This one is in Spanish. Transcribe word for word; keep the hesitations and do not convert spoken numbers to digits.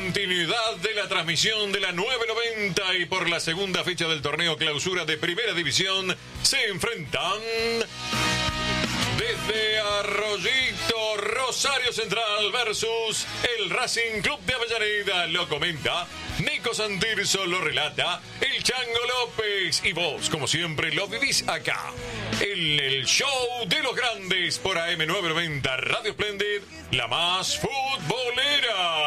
continuidad de la transmisión de la nueve noventa y por la segunda fecha del torneo clausura de Primera División se enfrentan desde Arroyito Rosario Central versus el Racing Club de Avellaneda. Lo comenta Nico Santirso, lo relata el Chango López y vos, como siempre, lo vivís acá en el show de los grandes por A M nueve noventa Radio Splendid, la más futbolera.